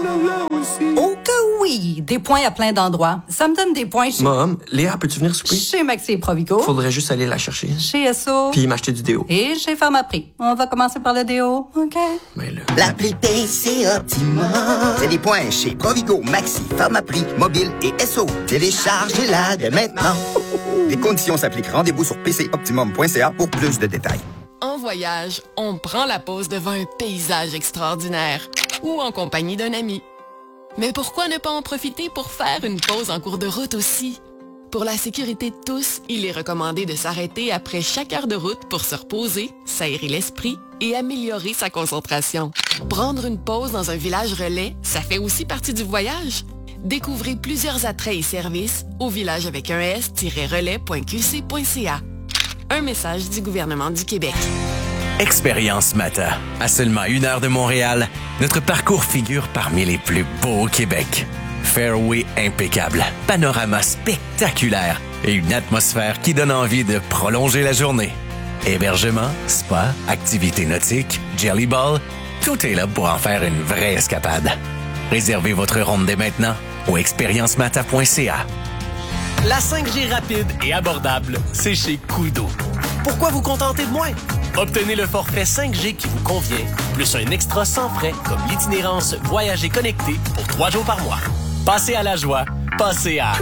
Oh que oui! Des points à plein d'endroits. Ça me donne des points chez... Mom, Léa, peux-tu venir souper? Chez Maxi et Provigo. Faudrait juste aller la chercher. Chez Esso. Puis m'acheter du déo. Et chez Pharmaprix. On va commencer par le déo, OK? Mais là... L'appli PC Optimum. C'est des points chez Provigo, Maxi, Pharmaprix, Mobile et Esso. Téléchargez-la dès maintenant. Les conditions s'appliquent. Rendez-vous sur pcoptimum.ca pour plus de détails. En voyage, on prend la pause devant un paysage extraordinaire ou en compagnie d'un ami. Mais pourquoi ne pas en profiter pour faire une pause en cours de route aussi? Pour la sécurité de tous, il est recommandé de s'arrêter après chaque heure de route pour se reposer, s'aérer l'esprit et améliorer sa concentration. Prendre une pause dans un village relais, ça fait aussi partie du voyage. Découvrez plusieurs attraits et services au village avec un s-relais.qc.ca. Un message du gouvernement du Québec. Expérience Mata. À seulement 1 heure de Montréal, notre parcours figure parmi les plus beaux au Québec. Fairway impeccable, panorama spectaculaire et une atmosphère qui donne envie de prolonger la journée. Hébergement, spa, activités nautiques, jelly ball, tout est là pour en faire une vraie escapade. Réservez votre ronde dès maintenant au expériencemata.ca. La 5G rapide et abordable, c'est chez Koodo. Pourquoi vous contenter de moins? Obtenez le forfait 5G qui vous convient, plus un extra sans frais comme l'itinérance Voyager connecté pour 3 jours par mois. Passez à la joie, passez à...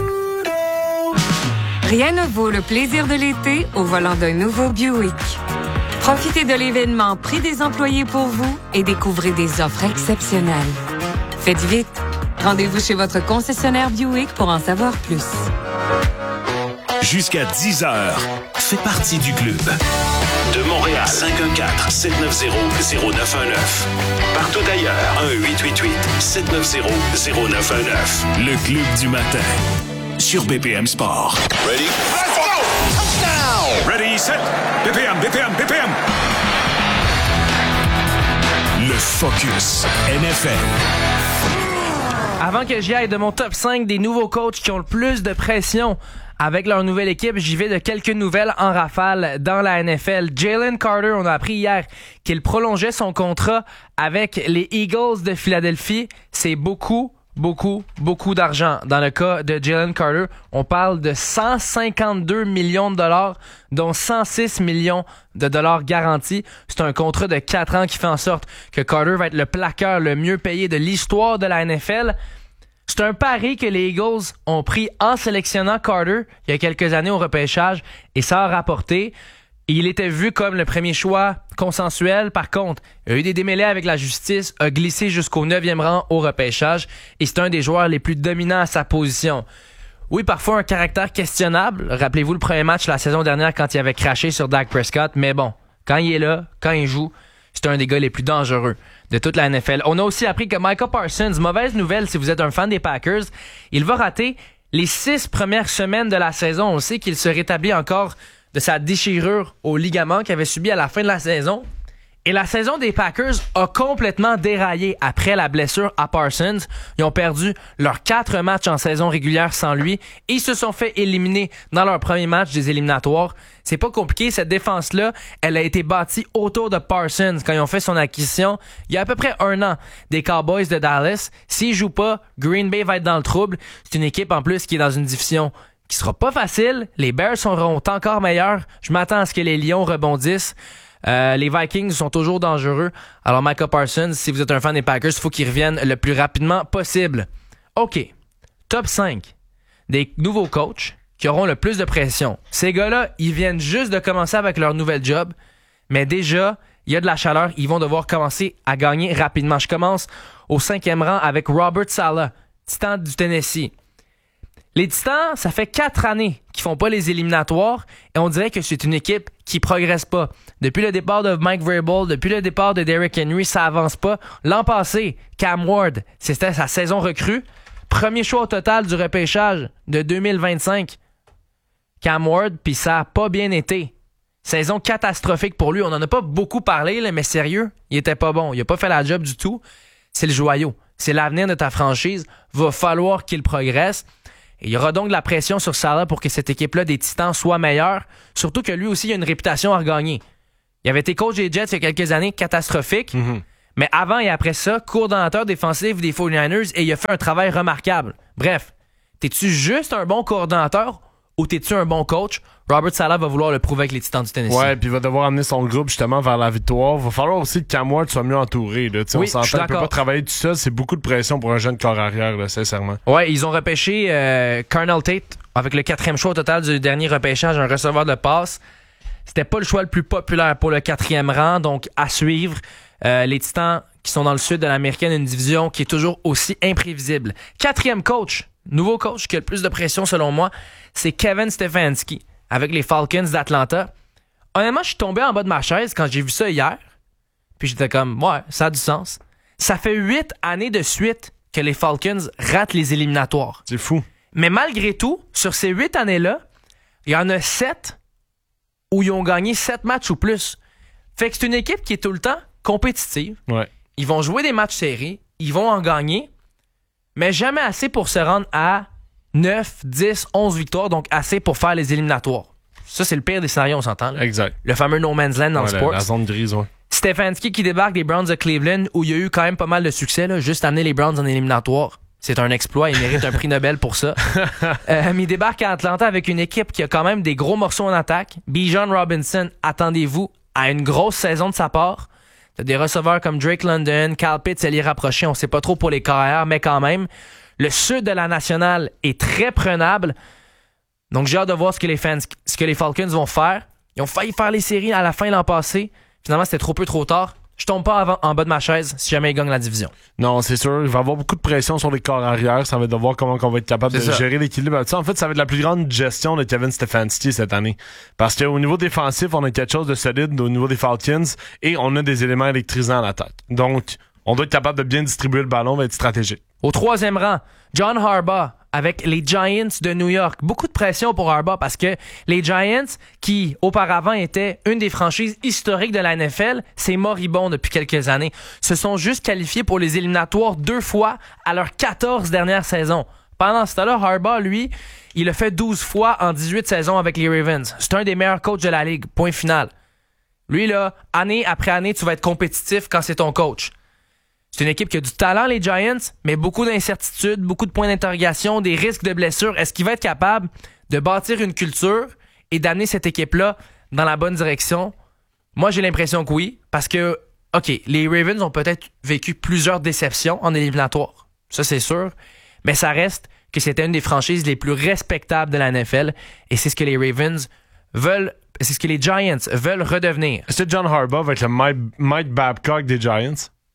Rien ne vaut le plaisir de l'été au volant d'un nouveau Buick. Profitez de l'événement Prix des employés pour vous et découvrez des offres exceptionnelles. Faites vite. Rendez-vous chez votre concessionnaire Buick pour en savoir plus. Jusqu'à 10 heures, fais partie du club. De Montréal, 514-790-0919. Partout ailleurs, 1-888-790-0919. Le club du matin, sur BPM Sport. Ready? Let's go! Touchdown! Ready, set, BPM, BPM, BPM. Le Focus NFL. Avant que j'y aille de mon top 5 des nouveaux coachs qui ont le plus de pression avec leur nouvelle équipe, j'y vais de quelques nouvelles en rafale dans la NFL. Jalen Carter, on a appris hier qu'il prolongeait son contrat avec les Eagles de Philadelphie. C'est beaucoup d'argent. Dans le cas de Jalen Carter, on parle de 152 millions de dollars, dont 106 millions de dollars garantis. C'est un contrat de 4 ans qui fait en sorte que Carter va être le plaqueur le mieux payé de l'histoire de la NFL. C'est un pari que les Eagles ont pris en sélectionnant Carter il y a quelques années au repêchage et ça a rapporté. Il était vu comme le premier choix consensuel. Par contre, il a eu des démêlés avec la justice, a glissé jusqu'au 9e rang au repêchage et c'est un des joueurs les plus dominants à sa position. Oui, parfois un caractère questionnable. Rappelez-vous le premier match la saison dernière quand il avait craché sur Dak Prescott. Mais bon, quand il est là, quand il joue, c'est un des gars les plus dangereux de toute la NFL. On a aussi appris que Micah Parsons, mauvaise nouvelle si vous êtes un fan des Packers, il va rater les 6 premières semaines de la saison. On sait qu'il se rétablit encore de sa déchirure au ligament qu'il avait subi à la fin de la saison. Et la saison des Packers a complètement déraillé après la blessure à Parsons. Ils ont perdu leurs 4 matchs en saison régulière sans lui et ils se sont fait éliminer dans leur premier match des éliminatoires. C'est pas compliqué, cette défense-là, elle a été bâtie autour de Parsons quand ils ont fait son acquisition il y a à peu près 1 an des Cowboys de Dallas. S'ils jouent pas, Green Bay va être dans le trouble. C'est une équipe en plus qui est dans une division qui sera pas facile. Les Bears seront encore meilleurs. Je m'attends à ce que les Lions rebondissent. Les Vikings sont toujours dangereux. Alors Micah Parsons, si vous êtes un fan des Packers, il faut qu'ils reviennent le plus rapidement possible. OK. Top 5 des nouveaux coachs qui auront le plus de pression. Ces gars-là, ils viennent juste de commencer avec leur nouvel job, mais déjà, il y a de la chaleur. Ils vont devoir commencer à gagner rapidement. Je commence au 5e rang avec Robert Saleh, Titan du Tennessee. Les Titans, ça fait 4 années qu'ils font pas les éliminatoires et on dirait que c'est une équipe qui progresse pas. Depuis le départ de Mike Vrabel, depuis le départ de Derrick Henry, ça avance pas. L'an passé, Cam Ward, c'était sa saison recrue. Premier choix au total du repêchage de 2025. Cam Ward, puis ça a pas bien été. Saison catastrophique pour lui. On en a pas beaucoup parlé, là, mais sérieux, il était pas bon. Il a pas fait la job du tout. C'est le joyau. C'est l'avenir de ta franchise. Va falloir qu'il progresse. Et il y aura donc de la pression sur Saleh pour que cette équipe-là des Titans soit meilleure. Surtout que lui aussi, il a une réputation à regagner. Il avait été coach des Jets il y a quelques années, catastrophique. Mais avant et après ça, coordonnateur défensif des 49ers et il a fait un travail remarquable. Bref, t'es-tu juste un bon coordonnateur ou t'es-tu un bon coach? Robert Saleh va vouloir le prouver avec les Titans du Tennessee. Ouais, puis il va devoir amener son groupe justement vers la victoire. Va falloir aussi que Cam Ward soit mieux entouré. Là. Oui, on s'entend, je suis il peut pas travailler tout seul. C'est beaucoup de pression pour un jeune corps arrière, là, sincèrement. Ouais, ils ont repêché Carnell Tate avec le 4e choix au total du dernier repêchage, un receveur de passe. C'était pas le choix le plus populaire pour le 4e rang, donc à suivre. Les Titans qui sont dans le sud de l'Américaine, une division qui est toujours aussi imprévisible. 4e coach, nouveau coach qui a le plus de pression selon moi, c'est Kevin Stefanski avec les Falcons d'Atlanta. Honnêtement, je suis tombé en bas de ma chaise quand j'ai vu ça hier. Puis j'étais comme, ouais, ça a du sens. Ça fait 8 années de suite que les Falcons ratent les éliminatoires. C'est fou. Mais malgré tout, sur ces 8 années-là, il y en a 7 où ils ont gagné 7 matchs ou plus. Fait que c'est une équipe qui est tout le temps compétitive. Ouais. Ils vont jouer des matchs serrés, ils vont en gagner, mais jamais assez pour se rendre à 9, 10, 11 victoires, donc assez pour faire les éliminatoires. Ça, c'est le pire des scénarios, on s'entend. Là. Exact. Le fameux no man's land dans le sport. La zone grise, ouais. Stefanski qui débarque des Browns de Cleveland, où il y a eu quand même pas mal de succès, là, juste amener les Browns en éliminatoire. C'est un exploit, il mérite un prix Nobel pour ça. Mais il débarque à Atlanta avec une équipe qui a quand même des gros morceaux en attaque. Bijan Robinson, attendez-vous à une grosse saison de sa part. T'as des receveurs comme Drake London, Kyle Pitts, elle y rapproché, on sait pas trop pour les carrières, mais quand même. Le sud de la nationale est très prenable. Donc, j'ai hâte de voir ce que les Falcons vont faire. Ils ont failli faire les séries à la fin l'an passé. Finalement, c'était trop peu, trop tard. Je tombe pas en bas de ma chaise si jamais ils gagnent la division. Non, c'est sûr. Il va y avoir beaucoup de pression sur les corps arrière. Ça va être de voir comment on va être capable de gérer l'équilibre. En fait, ça va être la plus grande gestion de Kevin Stefanski cette année. Parce qu'au niveau défensif, on a quelque chose de solide au niveau des Falcons et on a des éléments électrisants à l'attaque. Donc, on doit être capable de bien distribuer le ballon, va être stratégique. Au 3e rang, John Harbaugh avec les Giants de New York. Beaucoup de pression pour Harbaugh parce que les Giants, qui auparavant étaient une des franchises historiques de la NFL, c'est moribond depuis quelques années, se sont juste qualifiés pour les éliminatoires 2 fois à leurs 14 dernières saisons. Pendant ce temps-là, Harbaugh, lui, il a fait 12 fois en 18 saisons avec les Ravens. C'est un des meilleurs coachs de la ligue. Point final. Lui, là, année après année, tu vas être compétitif quand c'est ton coach. C'est une équipe qui a du talent, les Giants, mais beaucoup d'incertitudes, beaucoup de points d'interrogation, des risques de blessures. Est-ce qu'il va être capable de bâtir une culture et d'amener cette équipe-là dans la bonne direction? Moi, j'ai l'impression que oui, parce que, OK, les Ravens ont peut-être vécu plusieurs déceptions en éliminatoire. Ça, c'est sûr. Mais ça reste que c'était une des franchises les plus respectables de la NFL et c'est ce que les Ravens veulent, c'est ce que les Giants veulent redevenir. Est-ce que John Harbaugh va être le Mike Babcock des Giants?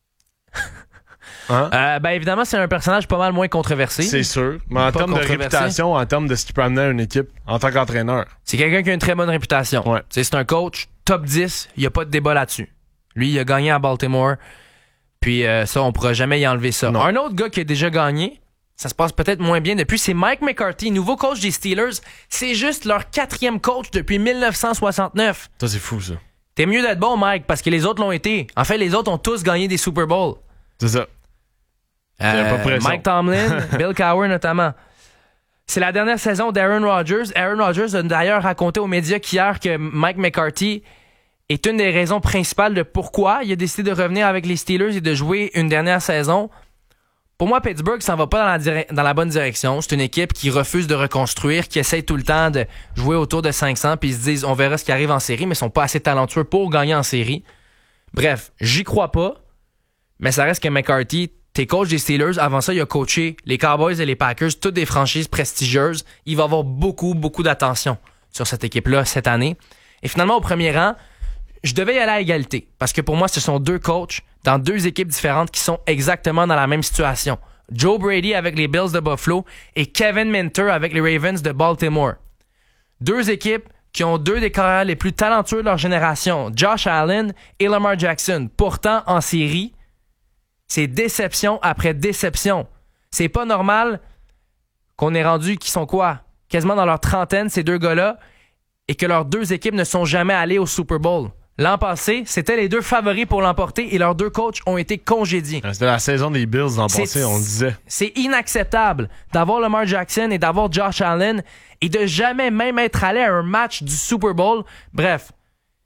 Hein? Ben évidemment, c'est un personnage pas mal moins controversé. C'est sûr. Mais en termes de réputation, en termes de ce qu'il peut amener à une équipe en tant qu'entraîneur. C'est quelqu'un qui a une très bonne réputation. Ouais. C'est un coach top 10, il n'y a pas de débat là-dessus. Lui, il a gagné à Baltimore. Puis ça, on ne pourra jamais y enlever ça. Non. Un autre gars qui a déjà gagné, ça se passe peut-être moins bien depuis, c'est Mike McCarthy, nouveau coach des Steelers. C'est juste leur 4e coach depuis 1969. Ça, c'est fou, ça. T'es mieux d'être bon, Mike, parce que les autres l'ont été. En fait, les autres ont tous gagné des Super Bowls. C'est ça. Mike Tomlin, Bill Cowher notamment. C'est la dernière saison d'Aaron Rodgers. Aaron Rodgers a d'ailleurs raconté aux médias qu'hier que Mike McCarthy est une des raisons principales de pourquoi il a décidé de revenir avec les Steelers et de jouer une dernière saison. Pour moi, Pittsburgh s'en va pas dans la bonne direction. C'est une équipe qui refuse de reconstruire, qui essaie tout le temps de jouer autour de 500 puis ils se disent on verra ce qui arrive en série, mais ils sont pas assez talentueux pour gagner en série. Bref, j'y crois pas, mais ça reste que McCarthy, t'es coach des Steelers, avant ça, il a coaché les Cowboys et les Packers, toutes des franchises prestigieuses. Il va avoir beaucoup, beaucoup d'attention sur cette équipe-là cette année. Et finalement, au premier rang, je devais y aller à égalité, parce que pour moi, ce sont 2 coachs dans 2 équipes différentes qui sont exactement dans la même situation. Joe Brady avec les Bills de Buffalo et Kevin Minter avec les Ravens de Baltimore. 2 équipes qui ont 2 des carrières les plus talentueux de leur génération, Josh Allen et Lamar Jackson. Pourtant, en série, c'est déception après déception. C'est pas normal qu'on ait rendu, qui sont quoi? Quasiment dans leur trentaine, ces 2 gars-là, et que leurs 2 équipes ne sont jamais allées au Super Bowl. L'an passé, c'était les 2 favoris pour l'emporter et leurs 2 coachs ont été congédiés. C'était la saison des Bills l'an passé, on disait. C'est inacceptable d'avoir Lamar Jackson et d'avoir Josh Allen et de jamais même être allé à un match du Super Bowl. Bref,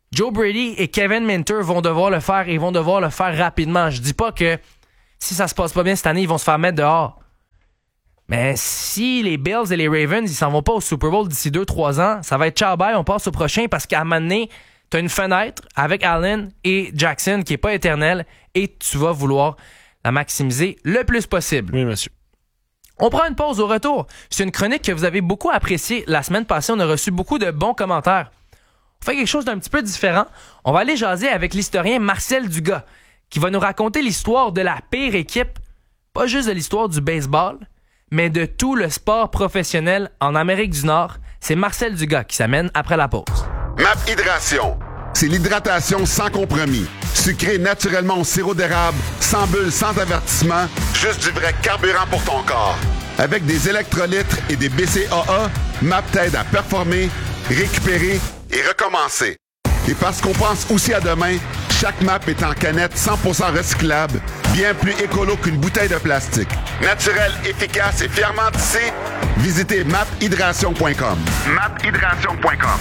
Joe Brady et Kevin Minter vont devoir le faire et vont devoir le faire rapidement. Je dis pas que si ça se passe pas bien cette année, ils vont se faire mettre dehors. Mais si les Bills et les Ravens, ils s'en vont pas au Super Bowl d'ici 2-3 ans, ça va être ciao bye, on passe au prochain parce qu'à un moment donné, t'as une fenêtre avec Allen et Jackson qui est pas éternelle et tu vas vouloir la maximiser le plus possible. Oui, monsieur. On prend une pause au retour. C'est une chronique que vous avez beaucoup appréciée. La semaine passée, on a reçu beaucoup de bons commentaires. On fait quelque chose d'un petit peu différent. On va aller jaser avec l'historien Marcel Dugas, qui va nous raconter l'histoire de la pire équipe, pas juste de l'histoire du baseball, mais de tout le sport professionnel en Amérique du Nord. C'est Marcel Dugas qui s'amène après la pause. MAP Hydration. C'est l'hydratation sans compromis. Sucré naturellement au sirop d'érable, sans bulles, sans avertissement, juste du vrai carburant pour ton corps. Avec des électrolytes et des BCAA, MAP t'aide à performer, récupérer et recommencer. Et parce qu'on pense aussi à demain, chaque MAP est en canette 100% recyclable, bien plus écolo qu'une bouteille de plastique. Naturel, efficace et fièrement tissé, visitez maphydration.com. maphydration.com.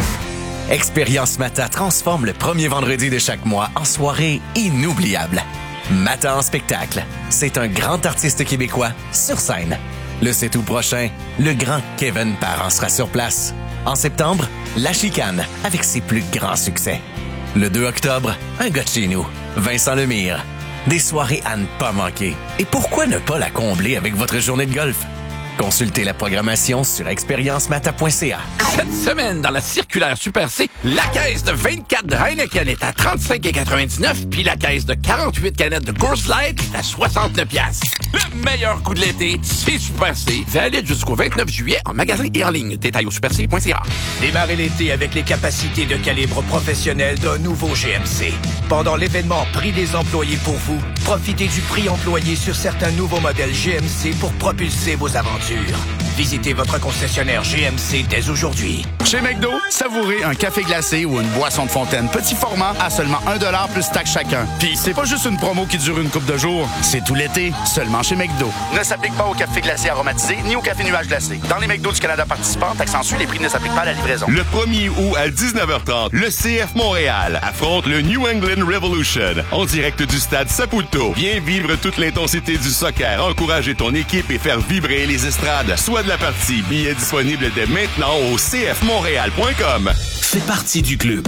Expérience Mata transforme le premier vendredi de chaque mois en soirée inoubliable. Mata en spectacle, c'est un grand artiste québécois sur scène. Le 7 août prochain, le grand Kevin Parent sera sur place. En septembre, La Chicane avec ses plus grands succès. Le 2 octobre, un gars de chez nous, Vincent Lemire. Des soirées à ne pas manquer. Et pourquoi ne pas la combler avec votre journée de golf? Consultez la programmation sur expériencemata.ca. Cette semaine, dans la circulaire Super C, la caisse de 24 de Heineken est à 35,99 puis la caisse de 48 canettes de Coors Light est à 69 $. Le meilleur coup de l'été, c'est Super C. Valide jusqu'au 29 juillet en magasin et en ligne. Détail au superc.ca. Démarrez l'été avec les capacités de calibre professionnel d'un nouveau GMC. Pendant l'événement Prix des employés pour vous, profitez du prix employé sur certains nouveaux modèles GMC pour propulser vos aventures. Visitez votre concessionnaire GMC dès aujourd'hui. Chez McDo, savourez un café glacé ou une boisson de fontaine petit format à seulement 1$ plus taxe chacun. Puis c'est pas juste une promo qui dure une couple de jours, c'est tout l'été, seulement chez McDo. Ne s'applique pas au café glacé aromatisé ni au café nuage glacé. Dans les McDo du Canada participants, taxe en sus, les prix ne s'appliquent pas à la livraison. Le 1er août à 19h30, le CF Montréal affronte le New England Revolution en direct du stade Saputo. Viens vivre toute l'intensité du soccer, encourager ton équipe et faire vibrer les estrades. Soit de la partie, billets disponibles dès maintenant au cfmontréal.com. Fais partie du club.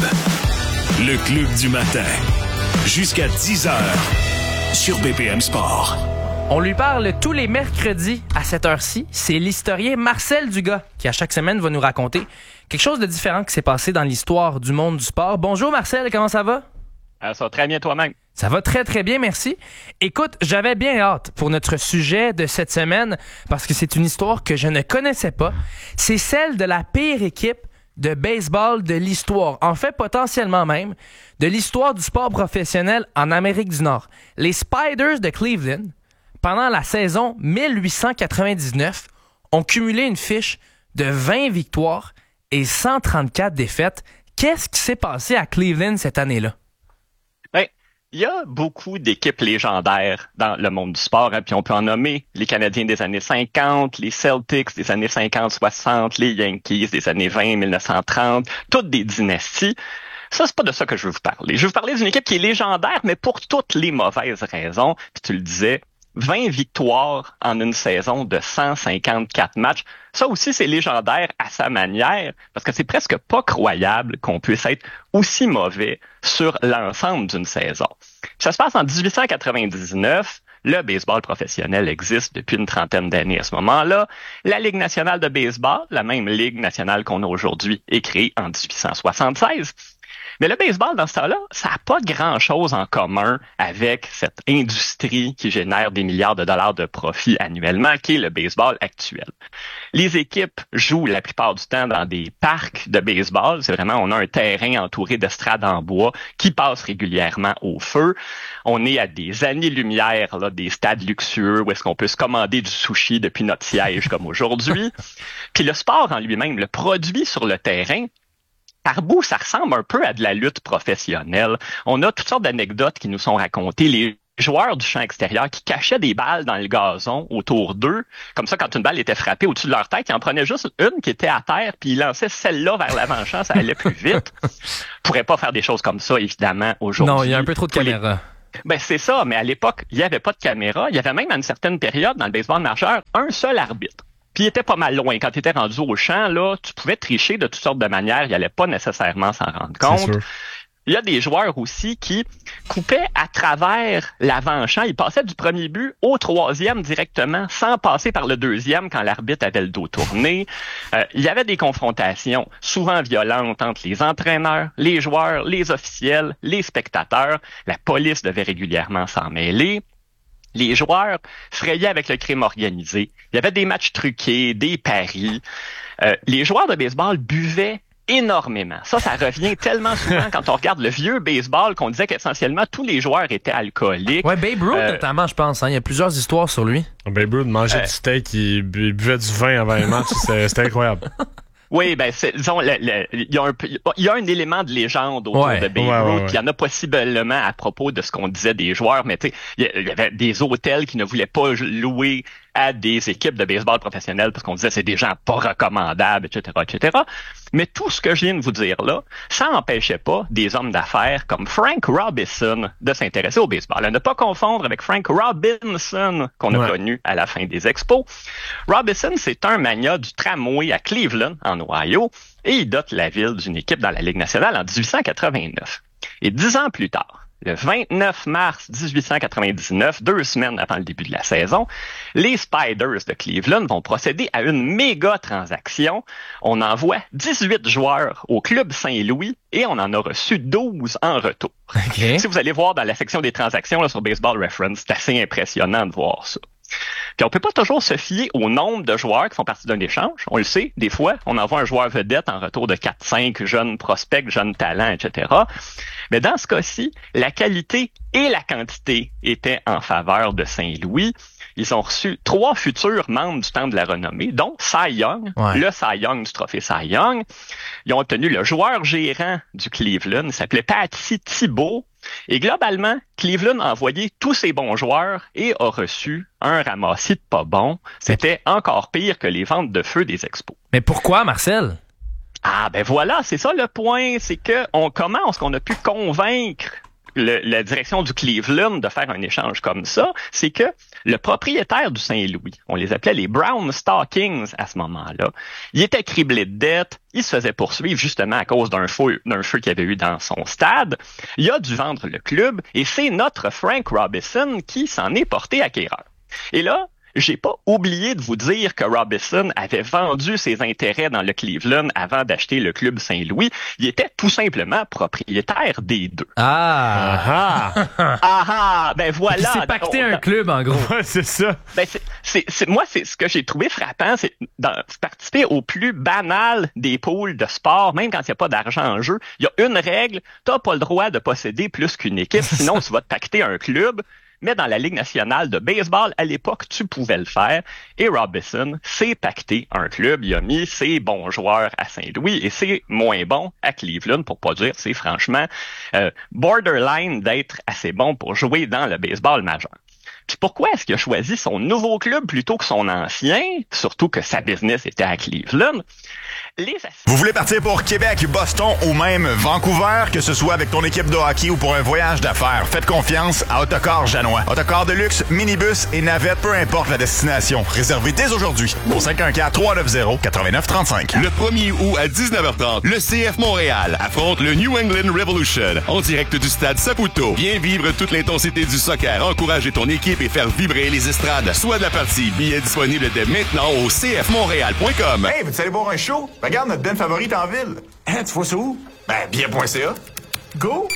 Le club du matin. Jusqu'à 10h sur BPM Sport. On lui parle tous les mercredis à cette heure-ci. C'est l'historien Marcel Dugas qui, à chaque semaine, va nous raconter quelque chose de différent qui s'est passé dans l'histoire du monde du sport. Bonjour Marcel, comment ça va? Ça va très bien toi-même. Ça va très, très bien, merci. Écoute, j'avais bien hâte pour notre sujet de cette semaine parce que c'est une histoire que je ne connaissais pas. C'est celle de la pire équipe de baseball de l'histoire. En fait, potentiellement même, de l'histoire du sport professionnel en Amérique du Nord. Les Spiders de Cleveland, pendant la saison 1899, ont cumulé une fiche de 20 victoires et 134 défaites. Qu'est-ce qui s'est passé à Cleveland cette année-là? Il y a beaucoup d'équipes légendaires dans le monde du sport, hein, puis on peut en nommer les Canadiens des années 50, les Celtics des années 50-60, les Yankees des années 20-1930, toutes des dynasties. Ça, c'est pas de ça que je veux vous parler. Je veux vous parler d'une équipe qui est légendaire, mais pour toutes les mauvaises raisons. Puis tu le disais, 20 victoires en une saison de 154 matchs. Ça aussi, c'est légendaire à sa manière, parce que c'est presque pas croyable qu'on puisse être aussi mauvais sur l'ensemble d'une saison. Ça se passe en 1899. Le baseball professionnel existe depuis une trentaine d'années à ce moment-là. La Ligue nationale de baseball, la même Ligue nationale qu'on a aujourd'hui, est créée en 1876. Mais le baseball, dans ce temps-là, ça n'a pas grand-chose en commun avec cette industrie qui génère des milliards de dollars de profit annuellement, qui est le baseball actuel. Les équipes jouent la plupart du temps dans des parcs de baseball. C'est vraiment, on a un terrain entouré d'estrades en bois qui passe régulièrement au feu. On est à des années-lumière là, des stades luxueux où est-ce qu'on peut se commander du sushi depuis notre siège comme aujourd'hui. Puis le sport en lui-même, le produit sur le terrain, par bout, ça ressemble un peu à de la lutte professionnelle. On a toutes sortes d'anecdotes qui nous sont racontées. Les joueurs du champ extérieur qui cachaient des balles dans le gazon autour d'eux. Comme ça, quand une balle était frappée au-dessus de leur tête, ils en prenaient juste une qui était à terre, puis ils lançaient celle-là vers l'avant-champ, ça allait plus vite. Ils pourraient pas faire des choses comme ça, évidemment, aujourd'hui. Non, il y a un peu trop de caméras. Ben, c'est ça, mais à l'époque, il n'y avait pas de caméra. Il y avait même, à une certaine période, dans le baseball majeur, un seul arbitre. Puis il était pas mal loin. Quand tu étais rendu au champ, là, tu pouvais tricher de toutes sortes de manières. Il n'allait pas nécessairement s'en rendre compte. Il y a des joueurs aussi qui coupaient à travers l'avant-champ. Ils passaient du premier but au troisième directement, sans passer par le deuxième quand l'arbitre avait le dos tourné. Il y avait des confrontations souvent violentes entre les entraîneurs, les joueurs, les officiels, les spectateurs. La police devait régulièrement s'en mêler. Les joueurs frayaient avec le crime organisé. Il y avait des matchs truqués, des paris. Les joueurs de baseball buvaient énormément. Ça revient tellement souvent quand on regarde le vieux baseball qu'on disait qu'essentiellement tous les joueurs étaient alcooliques. Ouais, Babe Ruth notamment, je pense. Hein. Il y a plusieurs histoires sur lui. Babe Ruth mangeait du steak, il buvait du vin avant les matchs. C'était incroyable. Oui, ben, disons, il y a un élément de légende autour de Babe Ruth. Il y en a possiblement à propos de ce qu'on disait des joueurs, mais tu sais, il y avait des hôtels qui ne voulaient pas louer à des équipes de baseball professionnelles parce qu'on disait c'est des gens pas recommandables, etc., etc. Mais tout ce que je viens de vous dire là, ça n'empêchait pas des hommes d'affaires comme Frank Robinson de s'intéresser au baseball. À ne pas confondre avec Frank Robinson qu'on a connu à la fin des expos. Robinson, c'est un magnat du tramway à Cleveland, en Ohio, et il dote la ville d'une équipe dans la Ligue nationale en 1889. Et 10 ans plus tard, le 29 mars 1899, 2 semaines avant le début de la saison, les Spiders de Cleveland vont procéder à une méga transaction. On envoie 18 joueurs au club Saint-Louis et on en a reçu 12 en retour. Okay. Si vous allez voir dans la section des transactions là, sur Baseball Reference, c'est assez impressionnant de voir ça. Puis on peut pas toujours se fier au nombre de joueurs qui font partie d'un échange. On le sait, des fois, on envoie un joueur vedette en retour de 4-5 jeunes prospects, jeunes talents, etc. Mais dans ce cas-ci, la qualité et la quantité étaient en faveur de Saint-Louis. Ils ont reçu 3 futurs membres du Temple de la Renommée, dont Cy Young, le Cy Young du trophée Cy Young. Ils ont obtenu le joueur gérant du Cleveland, il s'appelait Patty Thibault. Et globalement, Cleveland a envoyé tous ses bons joueurs et a reçu un ramassis de pas bons. C'était encore pire que les ventes de feu des expos. Mais pourquoi, Marcel? Ah, ben voilà, c'est ça le point. C'est que comment est-ce qu'on a pu convaincre la direction du Cleveland de faire un échange comme ça? C'est que le propriétaire du Saint-Louis, on les appelait les Brown Stockings à ce moment-là, il était criblé de dettes, il se faisait poursuivre justement à cause d'un feu qu'il y avait eu dans son stade. Il a dû vendre le club et c'est notre Frank Robinson qui s'en est porté acquéreur. Et là, j'ai pas oublié de vous dire que Robinson avait vendu ses intérêts dans le Cleveland avant d'acheter le club Saint-Louis. Il était tout simplement propriétaire des deux. Ben voilà. Il s'est pacté un club, en gros. Ouais, c'est ça. Ben moi, c'est ce que j'ai trouvé frappant, c'est participer au plus banal des pools de sport, même quand il n'y a pas d'argent en jeu. Il y a une règle, t'as pas le droit de posséder plus qu'une équipe, sinon tu vas te pacter un club. Mais dans la Ligue nationale de baseball, à l'époque, tu pouvais le faire. Et Robinson s'est pacté un club. Il a mis ses bons joueurs à Saint-Louis et ses moins bons à Cleveland, pour pas dire c'est franchement borderline d'être assez bon pour jouer dans le baseball majeur. Puis pourquoi est-ce qu'il a choisi son nouveau club plutôt que son ancien, surtout que sa business était à Cleveland? Vous voulez partir pour Québec, Boston ou même Vancouver, que ce soit avec ton équipe de hockey ou pour un voyage d'affaires, faites confiance à Autocar Janois. Autocar de luxe, minibus et navette, peu importe la destination. Réservez dès aujourd'hui au 514-390-8935. Le 1er août à 19h30, le CF Montréal affronte le New England Revolution en direct du stade Saputo. Viens vivre toute l'intensité du soccer, encourager ton équipe et faire vibrer les estrades. Soit de la partie, billets disponibles dès maintenant au cfmontréal.com. Hey, veux-tu aller boire un show? Regarde notre den favorite en ville. Hein, tu vois ça où? Ben, bien.ca. Go!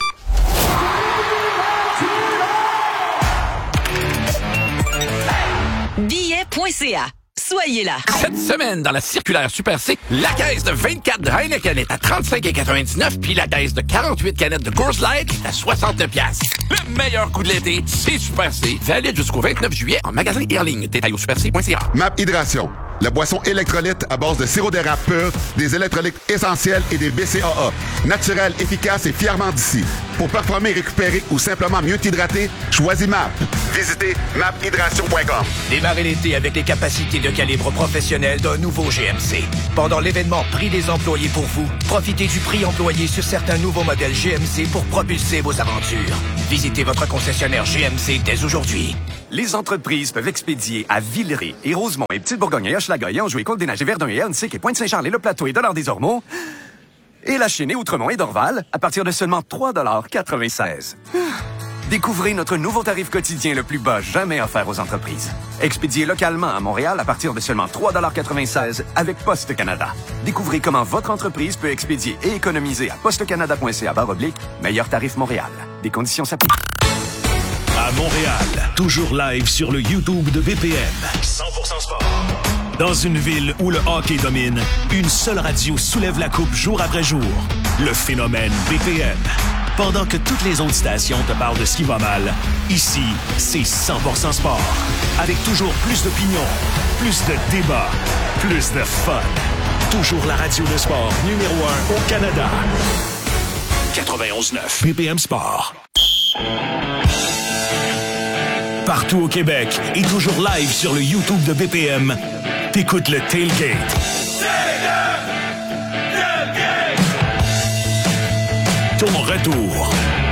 Billet.ca. Soyez là. Cette semaine, dans la circulaire Super C, la caisse de 24 de Heineken est à 35,99 puis la caisse de 48 canettes de Coors Light est à 69 $. Le meilleur coup de l'été, c'est Super C. Valide jusqu'au 29 juillet en magasin et en ligne. Détail au superc.ca. MAP Hydration. La boisson électrolyte à base de sirop d'érable pur, des électrolytes essentiels et des BCAA. Naturel, efficace et fièrement d'ici. Pour performer, récupérer ou simplement mieux t'hydrater, choisis MAP. Visitez maphydration.com. Démarrez l'été avec les capacités de calibre professionnel d'un nouveau GMC. Pendant l'événement Prix des employés pour vous, profitez du prix employé sur certains nouveaux modèles GMC pour propulser vos aventures. Visitez votre concessionnaire GMC dès aujourd'hui. Les entreprises peuvent expédier à Villeray et Rosemont et Petite-Bourgogne et Hochelaga et Anjou et Côte-des-Neiges et Verdun et Huntsic et Pointe-Saint-Charles et Le Plateau et Dollard-des-Ormeaux et La Chine et Outremont et Dorval à partir de seulement 3,96 $. Découvrez notre nouveau tarif quotidien le plus bas jamais offert aux entreprises. Expédié localement à Montréal à partir de seulement 3,96 $ avec Poste Canada. Découvrez comment votre entreprise peut expédier et économiser à postecanada.ca/meilleur tarif Montréal. Des conditions s'appliquent. À Montréal, toujours live sur le YouTube de BPM. 100% sport. Dans une ville où le hockey domine, une seule radio soulève la coupe jour après jour. Le phénomène BPM. Pendant que toutes les autres stations te parlent de ce qui va mal, ici, c'est 100% sport. Avec toujours plus d'opinions, plus de débats, plus de fun. Toujours la radio de sport numéro 1 au Canada. 91.9 BPM Sport. Partout au Québec et toujours live sur le YouTube de BPM, t'écoutes le Tailgate. Ton retour